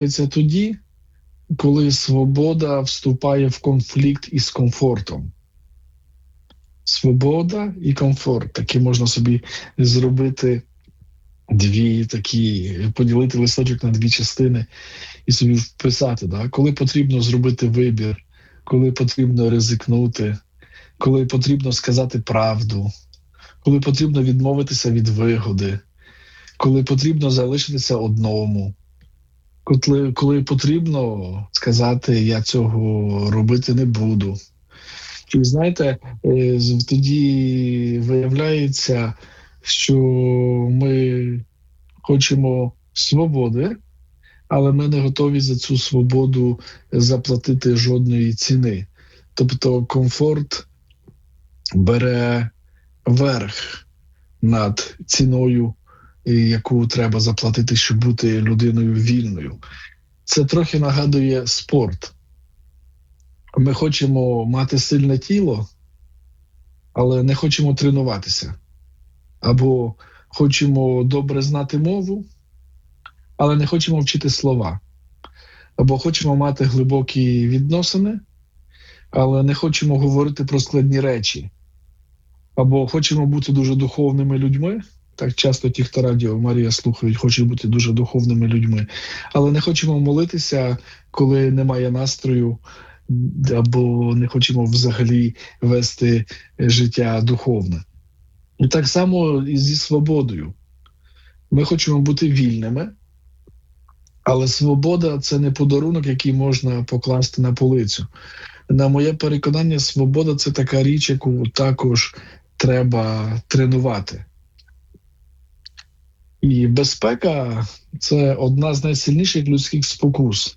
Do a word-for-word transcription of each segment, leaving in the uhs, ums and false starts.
Це тоді, коли свобода вступає в конфлікт із комфортом. Свобода і комфорт. Такі можна собі зробити дві такі, поділити листочок на дві частини і собі вписати, да? Коли потрібно зробити вибір, коли потрібно ризикнути, коли потрібно сказати правду, коли потрібно відмовитися від вигоди, коли потрібно залишитися одному, коли, коли потрібно сказати, я цього робити не буду. І знаєте, тоді виявляється, що ми хочемо свободи, але ми не готові за цю свободу заплатити жодної ціни. Тобто комфорт бере верх над ціною, яку треба заплатити, щоб бути людиною вільною. Це трохи нагадує спорт. Ми хочемо мати сильне тіло, але не хочемо тренуватися. Або хочемо добре знати мову, але не хочемо вчити слова. Або хочемо мати глибокі відносини, але не хочемо говорити про складні речі. Або хочемо бути дуже духовними людьми. Так часто ті, хто Радіо Марія слухають, хочуть бути дуже духовними людьми. Але не хочемо молитися, коли немає настрою, або не хочемо взагалі вести життя духовне. І так само і зі свободою. Ми хочемо бути вільними, але свобода – це не подарунок, який можна покласти на полицю. На моє переконання, свобода – це така річ, яку також треба тренувати. І безпека – це одна з найсильніших людських спокус.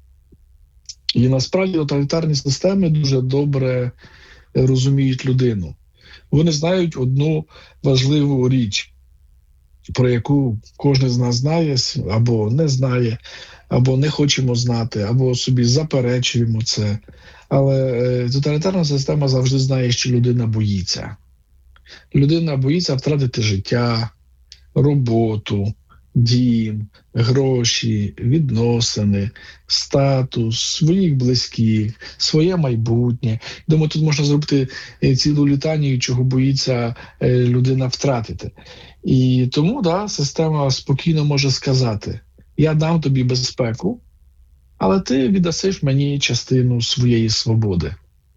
І насправді тоталітарні системи дуже добре розуміють людину. Вони знають одну важливу річ, про яку кожен з нас знає, або не знає, або не хочемо знати, або собі заперечуємо це. Але тоталітарна система завжди знає, що людина боїться. Людина боїться втратити життя, роботу, дім, гроші, відносини, статус, своїх близьких, своє майбутнє. Думаю, тут можна зробити цілу літанію, чого боїться людина втратити. І тому, да, система спокійно може сказати, я дам тобі безпеку, але ти віддасиш мені частину своєї свободи.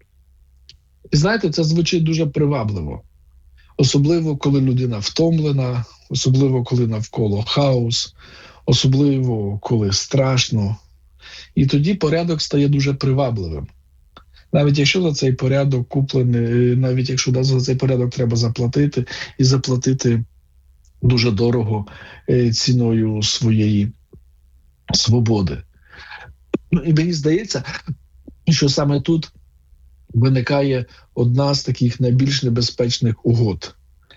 І знаєте, це звучить дуже привабливо. Особливо, коли людина втомлена, особливо, коли навколо хаос, особливо, коли страшно. І тоді порядок стає дуже привабливим. Навіть якщо за цей порядок куплений, навіть якщо за цей порядок треба заплатити, і заплатити дуже дорого ціною своєї свободи. І мені здається, що саме тут виникає одна з таких найбільш небезпечних угод.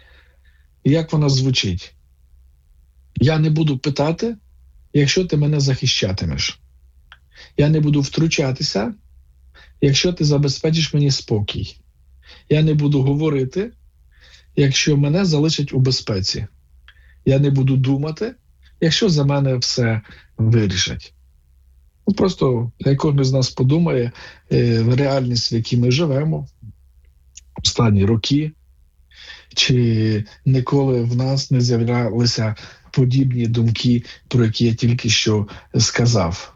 Як вона звучить? Я не буду питати, якщо ти мене захищатимеш. Я не буду втручатися, якщо ти забезпечиш мені спокій. Я не буду говорити, якщо мене залишать у безпеці. Я не буду думати, якщо за мене все вирішать. Просто хай кожен з нас подумає, реальність, в якій ми живемо останні роки, чи ніколи в нас не з'являлися подібні думки, про які я тільки що сказав.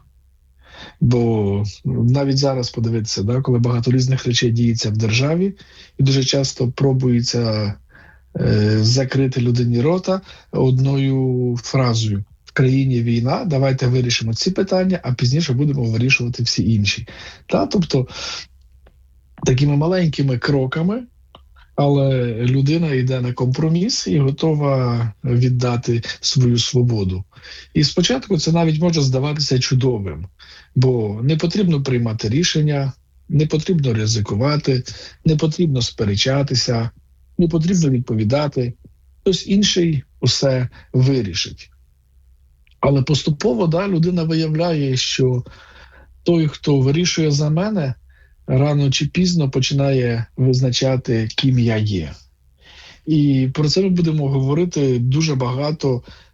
Бо навіть зараз подивитися, да, коли багато різних речей діється в державі, і дуже часто пробується е, закрити людині рота одною фразою. В країні війна, давайте вирішимо ці питання, а пізніше будемо вирішувати всі інші. Та, тобто, такими маленькими кроками, але людина йде на компроміс і готова віддати свою свободу. І спочатку це навіть може здаватися чудовим, бо не потрібно приймати рішення, не потрібно ризикувати, не потрібно сперечатися, не потрібно відповідати. Хтось інший усе вирішить. Але поступово, да, людина виявляє, що той, хто вирішує за мене, рано чи пізно починає визначати, ким я є. І про це ми будемо говорити дуже багато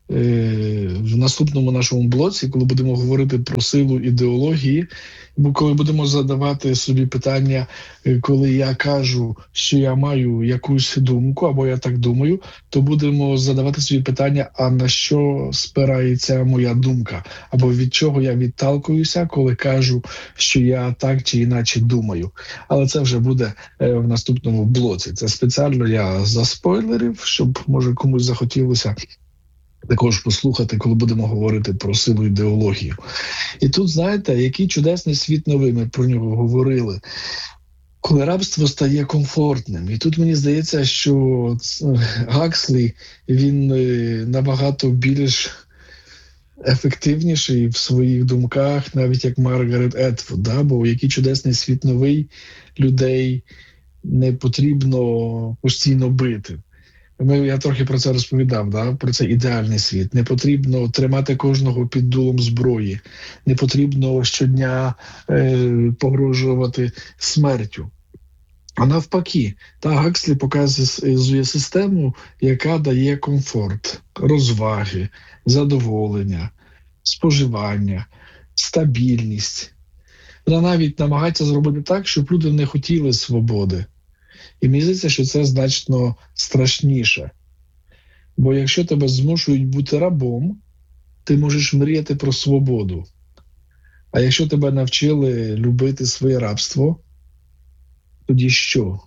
в наступному нашому блоці, коли будемо говорити про силу ідеології, бо коли будемо задавати собі питання, коли я кажу, що я маю якусь думку, або я так думаю, то будемо задавати собі питання, а на що спирається моя думка, або від чого я відталкуюся, коли кажу, що я так чи інакше думаю. Але це вже буде в наступному блоці. Це спеціально я заспойлерив, щоб, може, комусь захотілося також послухати, коли будемо говорити про силу ідеології. І тут, знаєте, який чудесний світ новий, ми про нього говорили. Коли рабство стає комфортним. І тут мені здається, що Гакслі, він набагато більш ефективніший в своїх думках, навіть як Маргарет Етвуд, да? Бо який чудесний світ новий, людей не потрібно постійно бити. Ми, я трохи про це розповідав, да? Про цей ідеальний світ. Не потрібно тримати кожного під дулом зброї. Не потрібно щодня е, погрожувати смертю. А навпаки, та Гакслі показує систему, яка дає комфорт, розваги, задоволення, споживання, стабільність. Вона навіть намагається зробити так, щоб люди не хотіли свободи. І мені здається, що це значно страшніше. Бо якщо тебе змушують бути рабом, ти можеш мріяти про свободу. А якщо тебе навчили любити своє рабство, тоді що?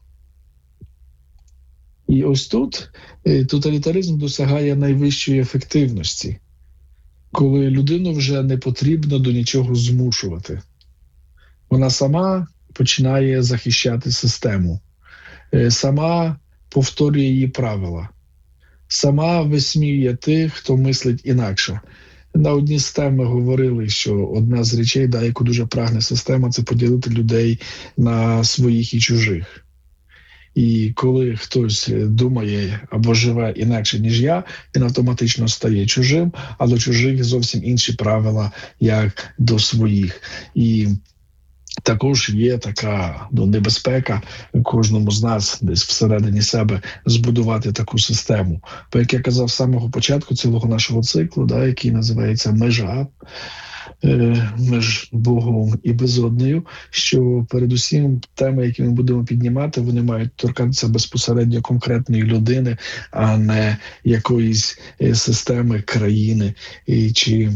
І ось тут тоталітаризм досягає найвищої ефективності, коли людину вже не потрібно до нічого змушувати. Вона сама починає захищати систему. Сама повторює її правила, сама висміює тих, хто мислить інакше. На одній з тем ми говорили, що одна з речей, да, яку дуже прагне система, це поділити людей на своїх і чужих. І коли хтось думає або живе інакше, ніж я, він автоматично стає чужим, а до чужих зовсім інші правила, як до своїх. І також є така ну, небезпека кожному з нас десь всередині себе збудувати таку систему. Бо, як я казав з самого початку цілого нашого циклу, да, який називається «Межа», е, між Богом і безоднею, що передусім теми, які ми будемо піднімати, вони мають торкатися безпосередньо конкретної людини, а не якоїсь системи, країни і, чи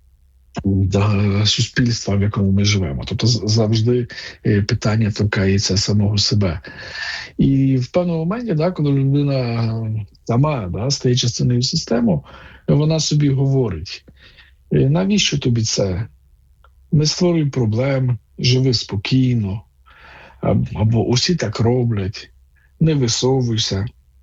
до суспільства, в якому ми живемо. Тобто завжди питання торкається самого себе. І в певному моменті, да, коли людина сама да, стає частиною системи, вона собі говорить, навіщо тобі це? Не створюй проблем, живи спокійно, або усі так роблять, не висовуйся.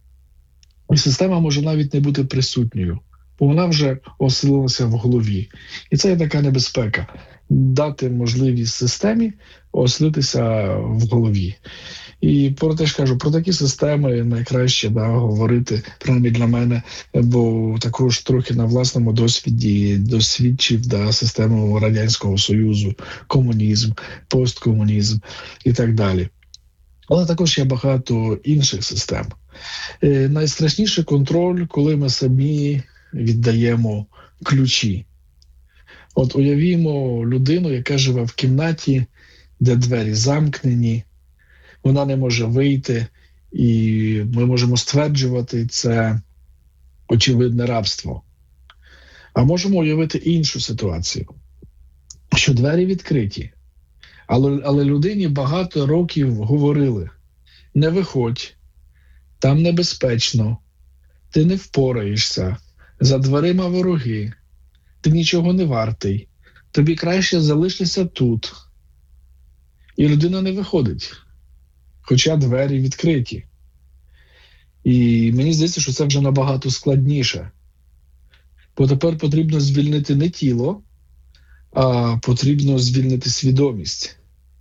І система може навіть не бути присутньою, бо вона вже оселилася в голові. І це є така небезпека – дати можливість системі оселитися в голові. І про те ж кажу, про такі системи найкраще да, говорити, принаймні для мене, бо також трохи на власному досвіді досвідчив да, систему Радянського Союзу, комунізм, посткомунізм і так далі. Але також є багато інших систем. Е, найстрашніший контроль, коли ми самі віддаємо ключі. От уявімо людину, яка живе в кімнаті, де двері замкнені, вона не може вийти, і ми можемо стверджувати, це очевидне рабство. А можемо уявити іншу ситуацію, що двері відкриті, але, але людині багато років говорили: не виходь, там небезпечно, ти не впораєшся, за дверима вороги, ти нічого не вартий, тобі краще залишитися тут. І людина не виходить, хоча двері відкриті. І мені здається, що це вже набагато складніше. Бо тепер потрібно звільнити не тіло, а потрібно звільнити свідомість.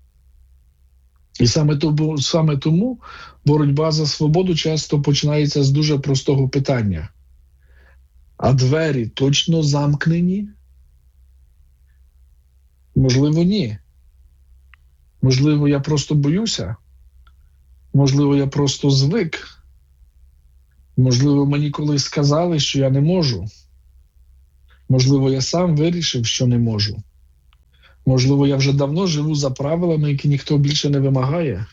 І саме тому, саме тому боротьба за свободу часто починається з дуже простого питання. А двері точно замкнені? Можливо, ні. Можливо, я просто боюся. Можливо, я просто звик. Можливо, мені колись сказали, що я не можу. Можливо, я сам вирішив, що не можу. Можливо, я вже давно живу за правилами, які ніхто більше не вимагає.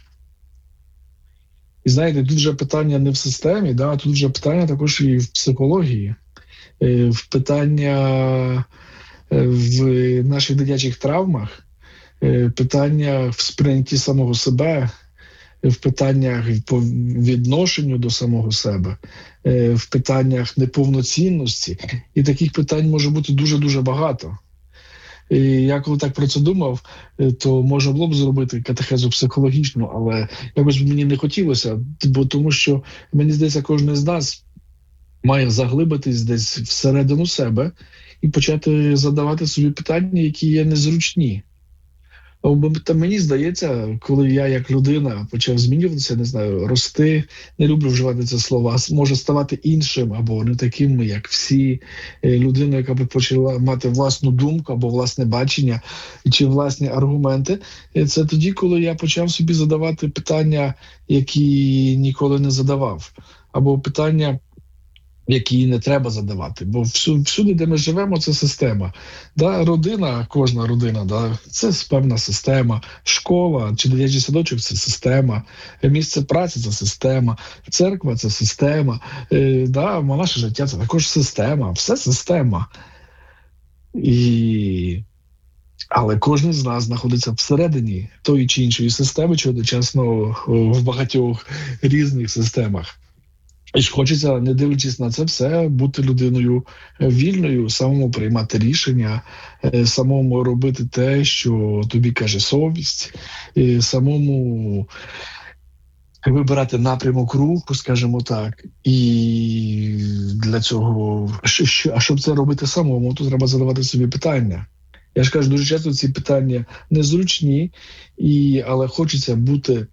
І знаєте, тут вже питання не в системі, да, тут вже питання також і в психології, е, в питання е, в наших дитячих травмах, е, питання в сприйнятті самого себе, в питаннях по відношенню до самого себе, е, в питаннях неповноцінності. І таких питань може бути дуже-дуже багато. І я коли так про це думав, е, то можна було б зробити катехезу психологічну, але якось мені не хотілося, бо тому що, мені здається, кожен з нас має заглибитись десь всередину себе і почати задавати собі питання, які є незручні. Бо та мені здається, коли я як людина почав змінюватися, не знаю, рости, не люблю вживати це слово, а може ставати іншим або не таким, як всі, е, людиною, яка б почала мати власну думку або власне бачення чи власні аргументи, е, це тоді, коли я почав собі задавати питання, які ніколи не задавав, або питання, які не треба задавати. Бо всю- всюди, де ми живемо, це система. Да, родина, кожна родина, да, це певна система. Школа чи дитячий садочок це система. Місце праці це система. Церква це система. Е, да, наше життя це також система. Все система. І... Але кожен з нас знаходиться всередині тої чи іншої системи, чи одночасно о, в багатьох різних системах. І ж хочеться, не дивлячись на це все, бути людиною е, вільною, самому приймати рішення, е, самому робити те, що тобі каже совість, і самому вибирати напрямок руху, скажімо так. І для цього, що- що- а щоб це робити самому, то треба задавати собі питання. Я ж кажу, дуже часто ці питання незручні, і, але хочеться бути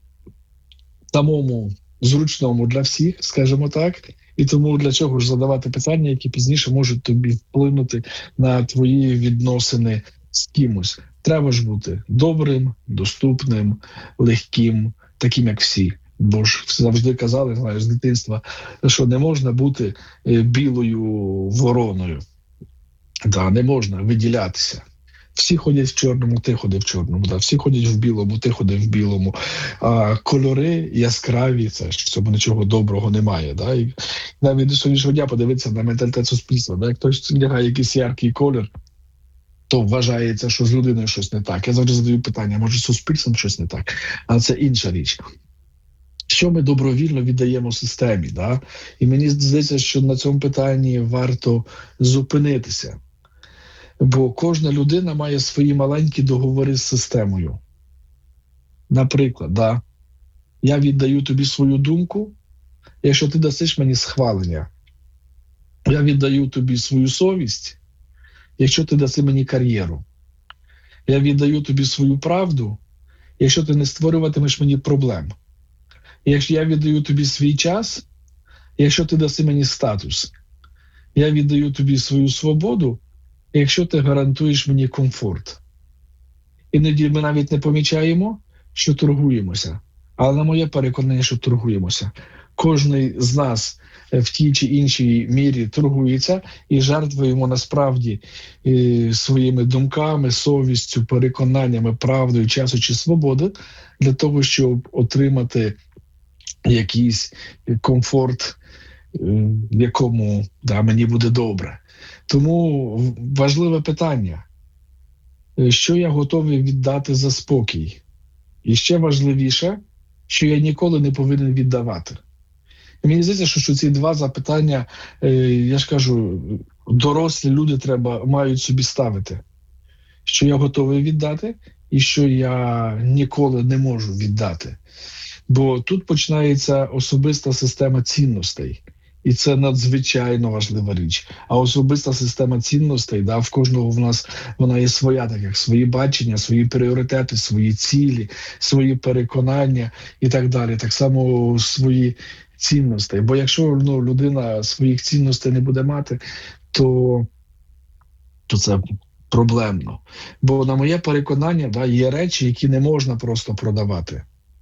самому зручному для всіх, скажімо так. І тому для чого ж задавати питання, які пізніше можуть тобі вплинути на твої відносини з кимось. Треба ж бути добрим, доступним, легким, таким, як всі. Бо ж завжди казали, знаєш, з дитинства, що не можна бути е, білою вороною. Да, не можна виділятися. Всі ходять в чорному, ти ходив в чорному. Да. Всі ходять в білому, ти ходив в білому. А кольори яскраві, це ж в цьому нічого доброго немає. Да. І навіть до сьогоднішнього дня подивитися на менталітет суспільства. Да. Як хтось вдягає якийсь яркий колір, то вважається, що з людиною щось не так. Я завжди задаю питання, може з суспільством щось не так? А це інша річ. Що ми добровільно віддаємо системі? Да? І мені здається, що на цьому питанні варто зупинитися. Бо кожна людина має свої маленькі договори з системою. Наприклад, да, я віддаю тобі свою думку, якщо ти дасиш мені схвалення. Я віддаю тобі свою совість, якщо ти даси мені кар'єру. Я віддаю тобі свою правду, якщо ти не створюватимеш мені проблем. Якщо я віддаю тобі свій час, якщо ти даси мені статус. Я віддаю тобі свою свободу, якщо ти гарантуєш мені комфорт. Іноді ми навіть не помічаємо, що торгуємося. Але на моє переконання, що торгуємося. Кожний з нас в тій чи іншій мірі торгується і жертвуємо насправді е, своїми думками, совістю, переконаннями, правдою, часу чи свободи для того, щоб отримати якийсь комфорт, е, в якому да, мені буде добре. Тому важливе питання, що я готовий віддати за спокій? І ще важливіше, що я ніколи не повинен віддавати. І мені здається, що, що ці два запитання, е, я ж кажу, дорослі люди треба, мають собі ставити. Що я готовий віддати і що я ніколи не можу віддати. Бо тут починається особиста система цінностей. І це надзвичайно важлива річ. А особиста система цінностей, да, в кожного в нас вона є своя, так як свої бачення, свої пріоритети, свої цілі, свої переконання і так далі. Так само свої цінності. Бо якщо ну, людина своїх цінностей не буде мати, то, то це проблемно. Бо на моє переконання, да, є речі, які не можна просто продавати.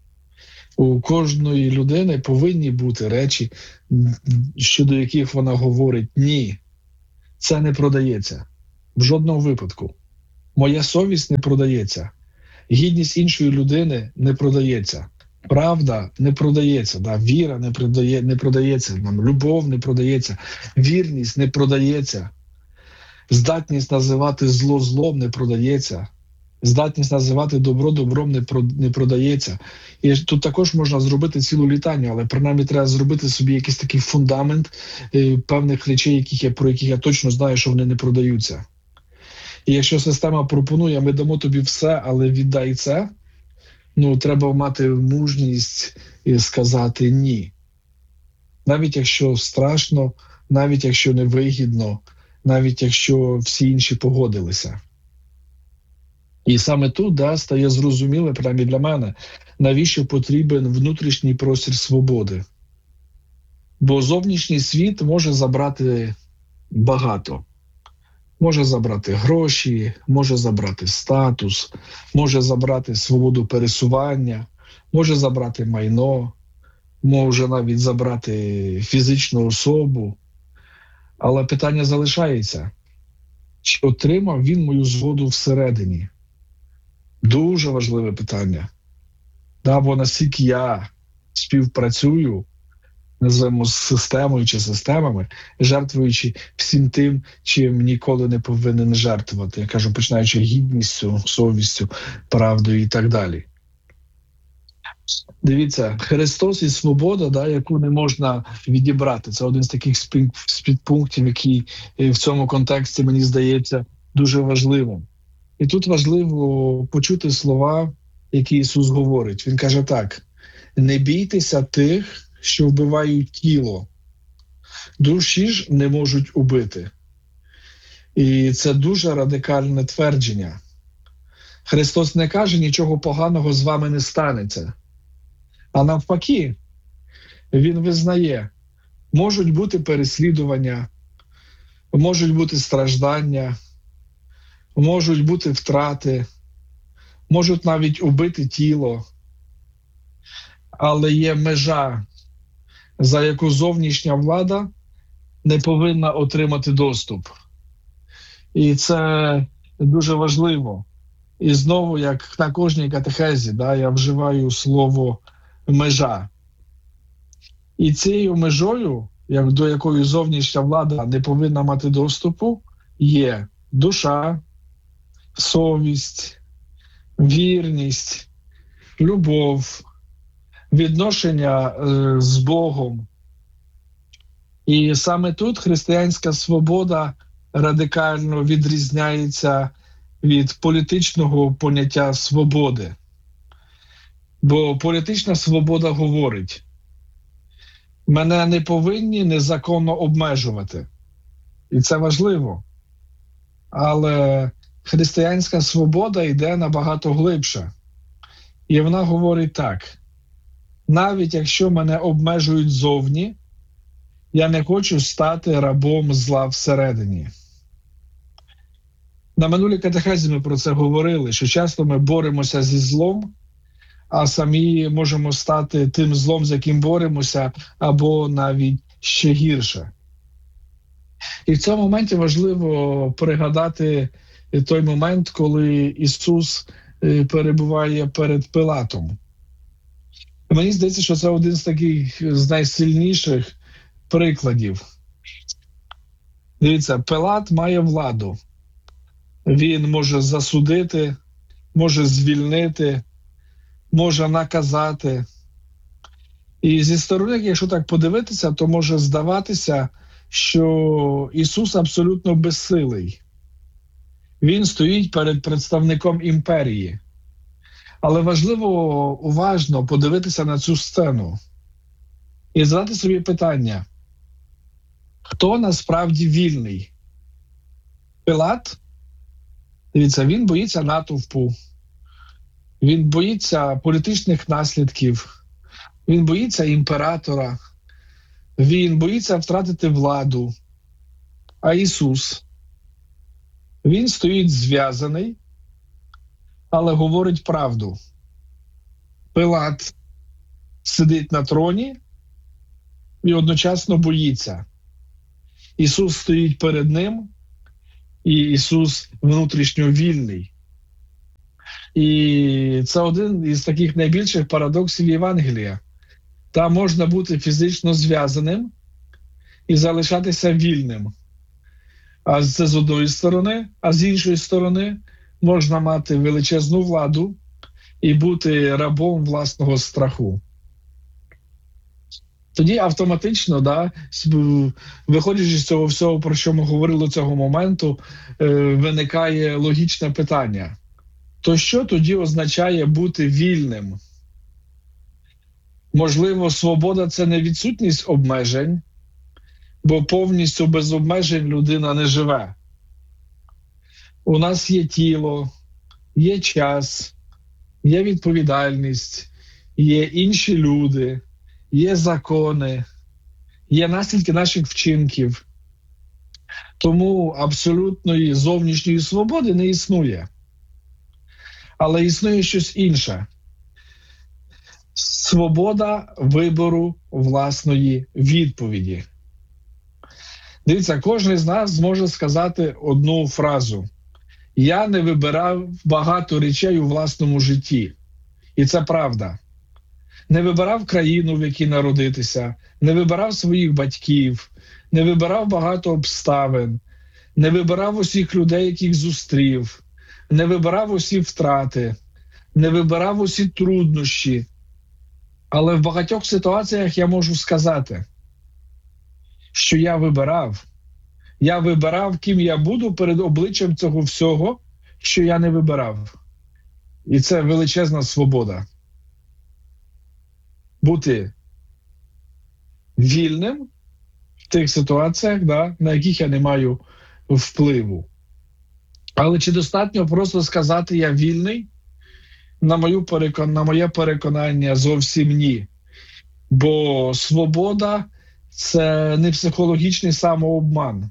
У кожної людини повинні бути речі, щодо яких вона говорить «ні». Це не продається. В жодному випадку. Моя совість не продається. Гідність іншої людини не продається. Правда не продається, да? Віра не, продає, не продається, нам, любов не продається, вірність не продається, здатність називати зло злом не продається, здатність називати добро добром не, про, не продається. І тут також можна зробити цілу літанню, але принаймні треба зробити собі якийсь такий фундамент е, певних речей, яких я, про яких я точно знаю, що вони не продаються. І якщо система пропонує, ми дамо тобі все, але віддай це, ну, треба мати мужність і сказати ні. Навіть якщо страшно, навіть якщо невигідно, навіть якщо всі інші погодилися. І саме тут, да, стає зрозуміло, принаймні для мене, навіщо потрібен внутрішній простір свободи. Бо зовнішній світ може забрати багато. Може забрати гроші, може забрати статус, може забрати свободу пересування, може забрати майно, може навіть забрати фізичну особу. Але питання залишається, чи отримав він мою згоду всередині? Дуже важливе питання. Да, бо наскільки я співпрацюю, називаємо з системою чи системами, жертвуючи всім тим, чим ніколи не повинен жертвувати. Я кажу, починаючи гідністю, совістю, правдою і так далі. Дивіться, Христос і свобода, да, яку не можна відібрати. Це один з таких підпунктів, який в цьому контексті, мені здається, дуже важливим. І тут важливо почути слова, які Ісус говорить. Він каже так: не бійтеся тих, що вбивають тіло, душі ж не можуть убити. І це дуже радикальне твердження. Христос не каже, нічого поганого з вами не станеться. А навпаки, Він визнає, можуть бути переслідування, можуть бути страждання, можуть бути втрати, можуть навіть убити тіло. Але є межа, за яку зовнішня влада не повинна отримати доступ. І це дуже важливо. І знову, як на кожній катехезі, да, я вживаю слово «межа». І цією межою, як до якої зовнішня влада не повинна мати доступу, є душа, совість, вірність, любов, відношення е, з Богом. І саме тут християнська свобода радикально відрізняється від політичного поняття свободи. Бо політична свобода говорить: мене не повинні незаконно обмежувати. І це важливо. Але християнська свобода йде набагато глибше. І вона говорить так: навіть якщо мене обмежують зовні, я не хочу стати рабом зла всередині. На минулій катехезі ми про це говорили, що часто ми боремося зі злом, а самі можемо стати тим злом, з яким боремося, або навіть ще гірше. І в цьому моменті важливо пригадати той момент, коли Ісус перебуває перед Пилатом. Мені здається, що це один з таких з найсильніших прикладів. Дивіться, Пилат має владу. Він може засудити, може звільнити, може наказати. І зі сторони, якщо так подивитися, то може здаватися, що Ісус абсолютно безсилий. Він стоїть перед представником імперії. Але важливо уважно подивитися на цю сцену і задати собі питання: хто насправді вільний? Пилат? Дивіться, він боїться натовпу, він боїться політичних наслідків, він боїться імператора, він боїться втратити владу. А Ісус? Він стоїть зв'язаний, але говорить правду. Пилат сидить на троні і одночасно боїться. Ісус стоїть перед ним, і Ісус внутрішньо вільний. І це один із таких найбільших парадоксів Євангелія. Там можна бути фізично зв'язаним і залишатися вільним. А це з одної сторони, а з іншої сторони можна мати величезну владу і бути рабом власного страху. Тоді автоматично, да, виходячи з цього всього, про що ми говорили цього моменту, виникає логічне питання. То що тоді означає бути вільним? Можливо, свобода – це не відсутність обмежень, бо повністю без обмежень людина не живе. У нас є тіло, є час, є відповідальність, є інші люди, є закони, є наслідки наших вчинків. Тому абсолютної зовнішньої свободи не існує. Але існує щось інше. Свобода вибору власної відповіді. Дивіться, кожен з нас зможе сказати одну фразу. Я не вибирав багато речей у власному житті. І це правда. Не вибирав країну, в якій народитися, не вибирав своїх батьків, не вибирав багато обставин, не вибирав усіх людей, яких зустрів, не вибирав усі втрати, не вибирав усі труднощі. Але в багатьох ситуаціях я можу сказати, що я вибирав. Я вибирав, ким я буду перед обличчям цього всього, що я не вибирав. І це величезна свобода. Бути вільним в тих ситуаціях, да, на яких я не маю впливу. Але чи достатньо просто сказати «я вільний»? На, мою перекон... на моє переконання зовсім ні. Бо свобода – це не психологічний самообман.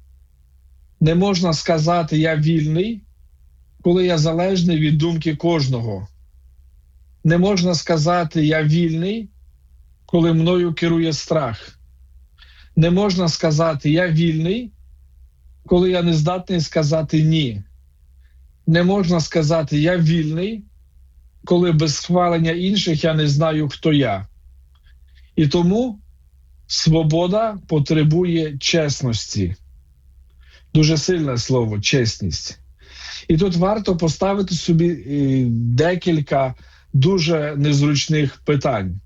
Не можна сказати «я вільний», коли я залежний від думки кожного. Не можна сказати «я вільний», коли мною керує страх. Не можна сказати «я вільний», коли я не здатний сказати «ні». Не можна сказати «я вільний», коли без схвалення інших я не знаю, хто я. І тому свобода потребує чесності. Дуже сильне слово – чесність. І тут варто поставити собі декілька дуже незручних питань.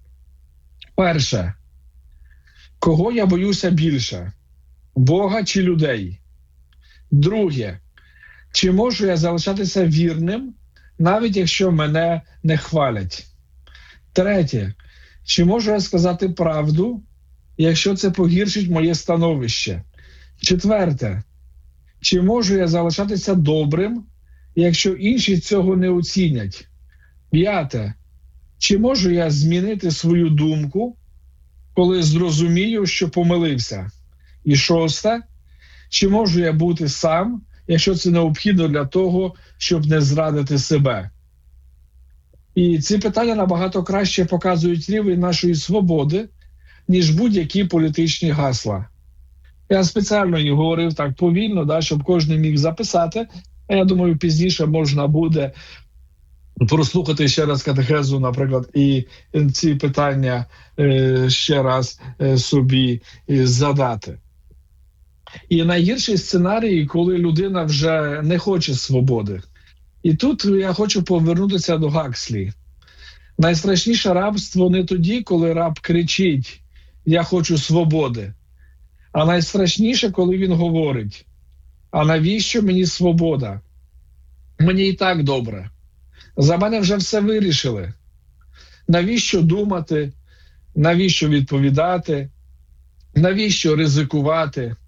Перше. Кого я боюся більше? Бога чи людей? Друге. Чи можу я залишатися вірним, навіть якщо мене не хвалять? Третє. Чи можу я сказати правду, якщо це погіршить моє становище? Четверте. Чи можу я залишатися добрим, якщо інші цього не оцінять? П'яте. Чи можу я змінити свою думку, коли зрозумію, що помилився? І шосте. Чи можу я бути сам, якщо це необхідно для того, щоб не зрадити себе? І ці питання набагато краще показують рівень нашої свободи, ніж будь-які політичні гасла. Я спеціально їх говорив так повільно, да, щоб кожен міг записати. А я думаю, пізніше можна буде прослухати ще раз катехезу, наприклад, і ці питання е, ще раз е, собі е, задати. І найгірший сценарій, коли людина вже не хоче свободи. І тут я хочу повернутися до Гакслі. Найстрашніше рабство не тоді, коли раб кричить «я хочу свободи», а найстрашніше, коли він говорить «а навіщо мені свобода? Мені і так добре. За мене вже все вирішили. Навіщо думати? Навіщо відповідати? Навіщо ризикувати?»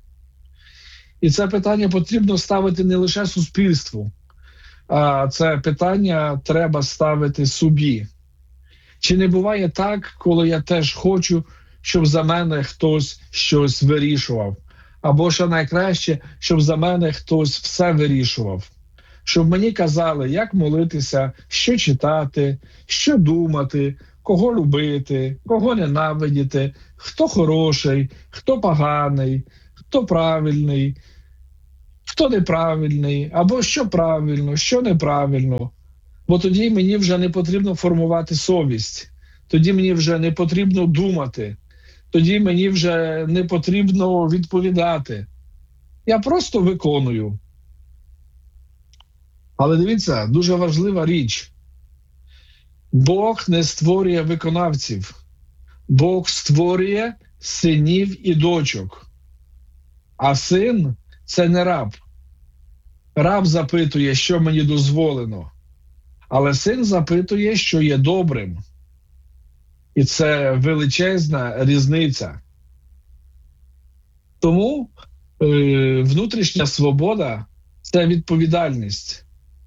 І це питання потрібно ставити не лише суспільству, а це питання треба ставити собі. Чи не буває так, коли я теж хочу, щоб за мене хтось щось вирішував? Або ще найкраще, щоб за мене хтось все вирішував? Щоб мені казали, як молитися, що читати, що думати, кого любити, кого ненавидіти, хто хороший, хто поганий, хто правильний, хто неправильний, або що правильно, що неправильно. Бо тоді мені вже не потрібно формувати совість, тоді мені вже не потрібно думати, тоді мені вже не потрібно відповідати. Я просто виконую. Але дивіться, дуже важлива річ. Бог не створює виконавців. Бог створює синів і дочок. А син – це не раб. Раб запитує, що мені дозволено. Але син запитує, що є добрим. І це величезна різниця. Тому е, внутрішня свобода – це відповідальність.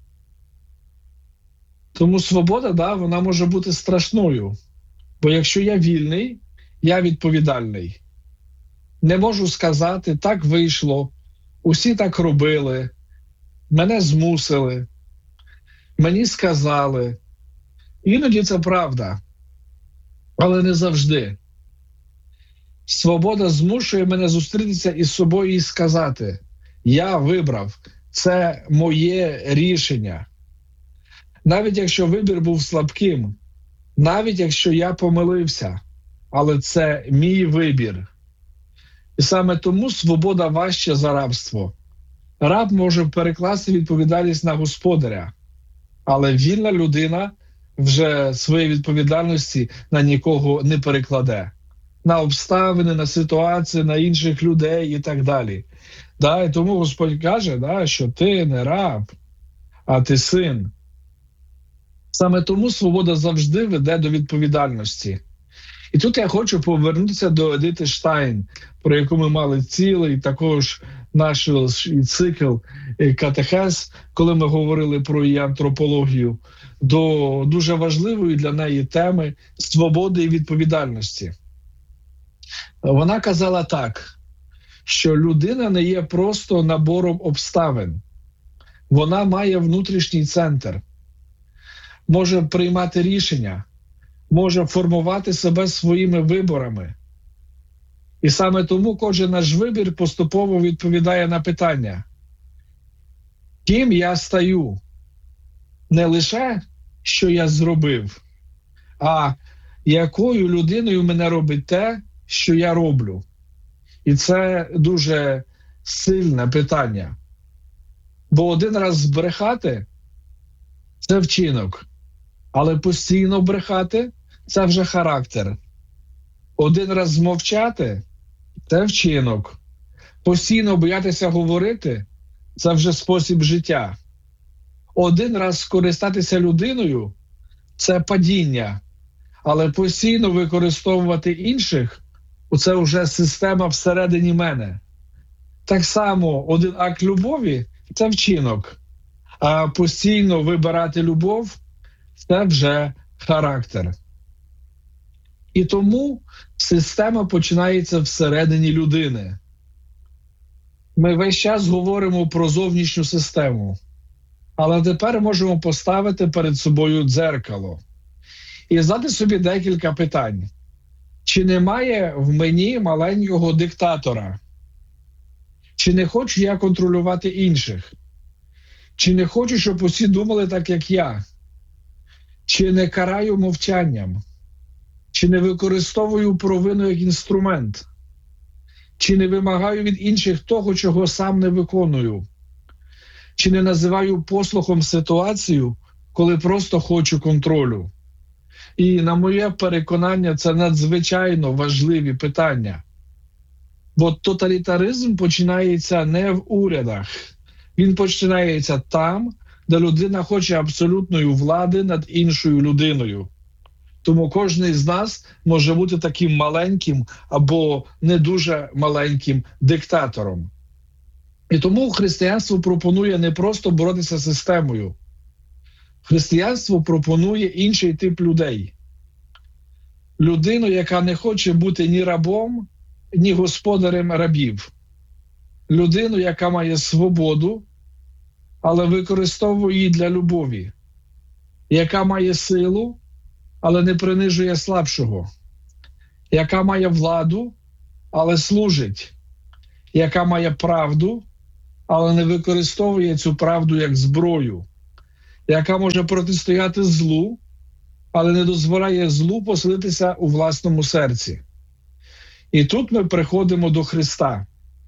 Тому свобода, да, вона може бути страшною. Бо якщо я вільний, я відповідальний. Не можу сказати, так вийшло, усі так робили, мене змусили, мені сказали. Іноді це правда, але не завжди. Свобода змушує мене зустрітися із собою і сказати: я вибрав, це моє рішення. Навіть якщо вибір був слабким, навіть якщо я помилився, але це мій вибір. І саме тому свобода важча за рабство. Раб може перекласти відповідальність на господаря, але вільна людина вже своєї відповідальності на нікого не перекладе. На обставини, на ситуації, на інших людей і так далі. Да, і тому Господь каже, да, що ти не раб, а ти син. Саме тому свобода завжди веде до відповідальності. І тут я хочу повернутися до Едити Штайн, про яку ми мали цілий також наш цикл катехез, коли ми говорили про її антропологію, до дуже важливої для неї теми свободи і відповідальності. Вона казала так, що людина не є просто набором обставин. Вона має внутрішній центр, може приймати рішення, може формувати себе своїми виборами. І саме тому кожен наш вибір поступово відповідає на питання: ким я стаю? Не лише, що я зробив, а якою людиною мене робить те, що я роблю. І це дуже сильне питання. Бо один раз збрехати – це вчинок, але постійно брехати – це вже характер. Один раз змовчати – це вчинок. Постійно боятися говорити – це вже спосіб життя. Один раз скористатися людиною – це падіння, але постійно використовувати інших – це вже система всередині мене. Так само один акт любові – це вчинок, а постійно вибирати любов – це вже характер. І тому система починається всередині людини. Ми весь час говоримо про зовнішню систему, але тепер можемо поставити перед собою дзеркало і задати собі декілька питань. Чи немає в мені маленького диктатора? Чи не хочу я контролювати інших? Чи не хочу, щоб усі думали так, як я? Чи не караю мовчанням? Чи не використовую провину як інструмент? Чи не вимагаю від інших того, чого сам не виконую? Чи не називаю послухом ситуацію, коли просто хочу контролю? І, на моє переконання, це надзвичайно важливі питання. Бо тоталітаризм починається не в урядах. Він починається там, де людина хоче абсолютної влади над іншою людиною. Тому кожен з нас може бути таким маленьким або не дуже маленьким диктатором. І тому християнство пропонує не просто боротися з системою. Християнство пропонує інший тип людей. Людину, яка не хоче бути ні рабом, ні господарем рабів. Людину, яка має свободу, але використовує її для любові. Яка має силу, але не принижує слабшого. Яка має владу, але служить. яка має правду, але не використовує цю правду як зброю, яка може протистояти злу, але не дозволяє злу поселитися у власному серці. І тут ми приходимо до Христа.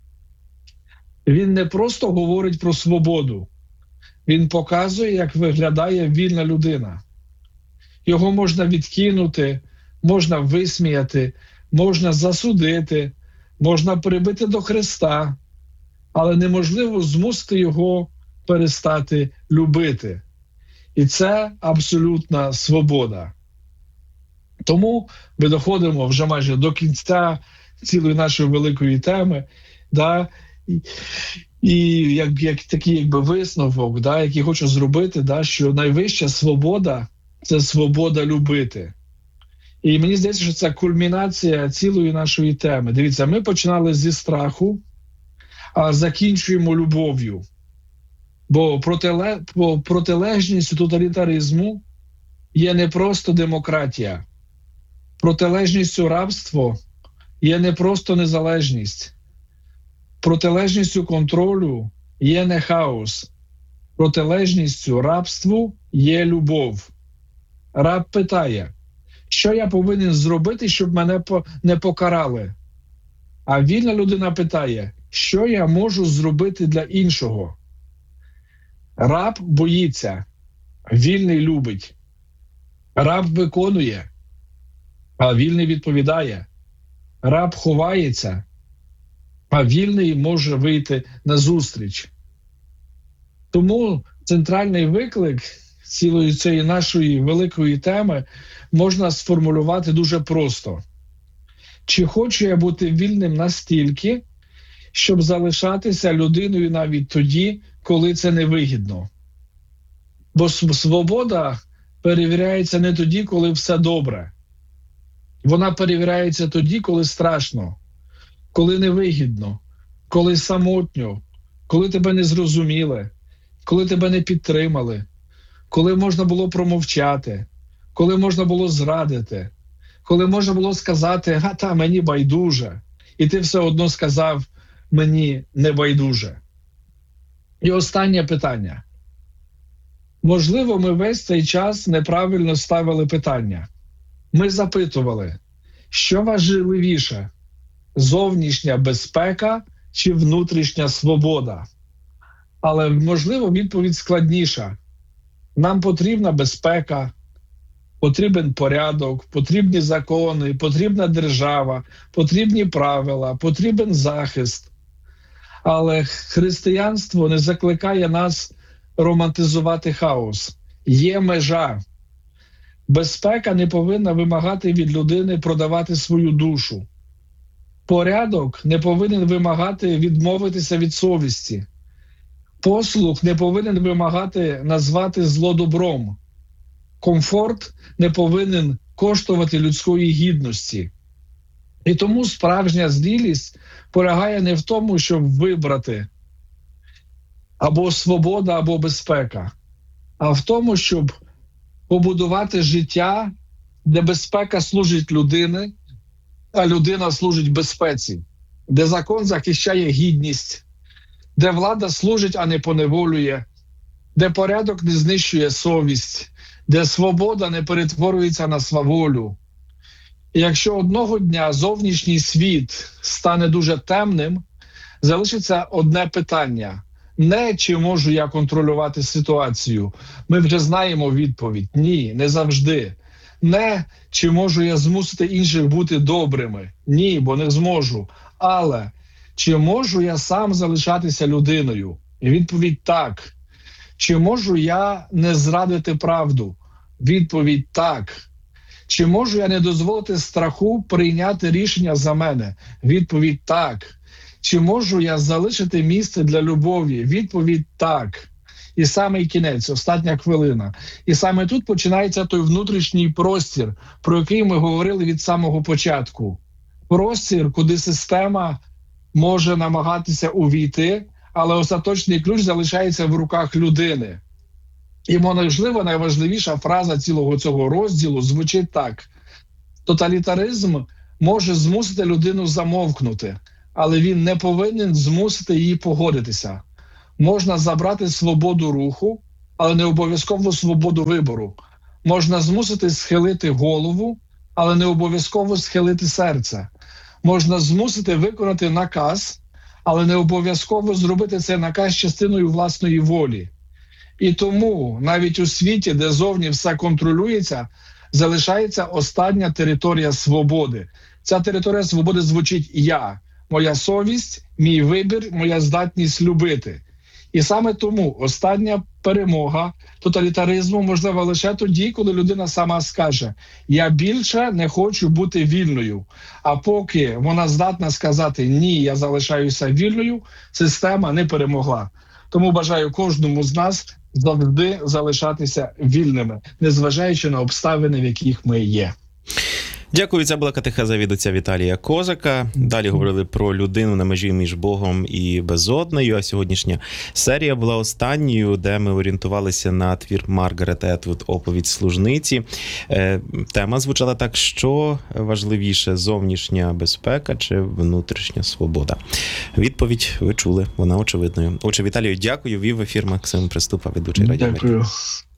Він не просто говорить про свободу, він показує, як виглядає вільна людина. Його можна відкинути, можна висміяти, можна засудити, можна прибити до хреста, але неможливо змусити його перестати любити. І це абсолютна свобода. Тому ми доходимо вже майже до кінця цілої нашої великої теми, да? і, і як, як такий якби висновок, да? який хочу зробити, да? що найвища свобода – це свобода любити. І мені здається, що це кульмінація цілої нашої теми. Дивіться, ми починали зі страху, а закінчуємо любов'ю. Бо протилег... протилежністю тоталітаризму є не просто демократія. Протилежністю рабству є не просто незалежність. Протилежністю контролю є не хаос. Протилежністю рабству є любов. Раб питає, що я повинен зробити, щоб мене не покарали? А вільна людина питає, що я можу зробити для іншого? Раб боїться, вільний любить. Раб виконує, а вільний відповідає. Раб ховається, а вільний може вийти назустріч. Тому центральний виклик цілої цієї нашої великої теми можна сформулювати дуже просто. Чи хочу я бути вільним настільки, щоб залишатися людиною навіть тоді, коли це невигідно? Бо свобода перевіряється не тоді, коли все добре. Вона перевіряється тоді, коли страшно, коли невигідно, коли самотньо, коли тебе не зрозуміли, коли тебе не підтримали, коли можна було промовчати, коли можна було зрадити, коли можна було сказати, а та мені байдуже, і ти все одно сказав, мені не байдуже. І останнє питання. Можливо, ми весь цей час неправильно ставили питання. Ми запитували, що важливіше – зовнішня безпека чи внутрішня свобода? Але, можливо, відповідь складніша. Нам потрібна безпека, потрібен порядок, потрібні закони, потрібна держава, потрібні правила, потрібен захист. Але християнство не закликає нас романтизувати хаос. Є межа. Безпека не повинна вимагати від людини продавати свою душу. Порядок не повинен вимагати відмовитися від совісті. Послух не повинен вимагати назвати зло добром. Комфорт не повинен коштувати людської гідності. І тому справжня зрілість полягає не в тому, щоб вибрати або свобода, або безпека, а в тому, щоб побудувати життя, де безпека служить людині, а людина служить безпеці, де закон захищає гідність, де влада служить, а не поневолює, де порядок не знищує совість, де свобода не перетворюється на сваволю. І якщо одного дня зовнішній світ стане дуже темним, залишиться одне питання. Не чи можу я контролювати ситуацію. Ми вже знаємо відповідь. Ні, не завжди. Не чи можу я змусити інших бути добрими. Ні, бо не зможу. Але чи можу я сам залишатися людиною? І відповідь так. Чи можу я не зрадити правду? Відповідь так. Чи можу я не дозволити страху прийняти рішення за мене? Відповідь так. Чи можу я залишити місце для любові? Відповідь так. І саме кінець, остання хвилина. І саме тут починається той внутрішній простір, про який ми говорили від самого початку. Простір, куди система може намагатися увійти, але остаточний ключ залишається в руках людини. І, можливо, найважливіша фраза цілого цього розділу звучить так. Тоталітаризм може змусити людину замовкнути, але він не повинен змусити її погодитися. Можна забрати свободу руху, але не обов'язково свободу вибору. Можна змусити схилити голову, але не обов'язково схилити серце. Можна змусити виконати наказ, але не обов'язково зробити цей наказ частиною власної волі. І тому навіть у світі, де зовні все контролюється, залишається остання територія свободи. Ця територія свободи звучить «я», моя совість, мій вибір, моя здатність любити. І саме тому остання перемога тоталітаризму можлива лише тоді, коли людина сама скаже «я більше не хочу бути вільною». А поки вона здатна сказати «ні, я залишаюся вільною», система не перемогла. Тому бажаю кожному з нас завжди залишатися вільними, незважаючи на обставини, в яких ми є. Дякую, це була катехеза від отця Віталія Козака. Далі говорили про людину на межі між Богом і безоднею, а сьогоднішня серія була останньою, де ми орієнтувалися на твір Маргарет Етвуд «Оповідь служниці». Тема звучала так: що важливіше, зовнішня безпека чи внутрішня свобода? Відповідь ви чули, вона очевидною. Отже, Віталію, дякую. Вів ефір Максим Приступа, ведучий Радіо Марія. Дякую.